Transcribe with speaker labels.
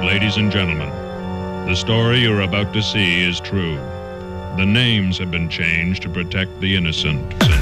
Speaker 1: Ladies and gentlemen, the story you're about to see is true. The names have been changed to protect the innocent.